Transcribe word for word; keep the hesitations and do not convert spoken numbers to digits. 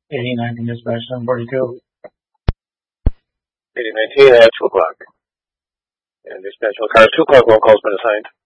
eighty nineteen dispatch seven forty-two. eighty nineteen at two o'clock. And dispatch all cars, two o'clock roll call's been assigned.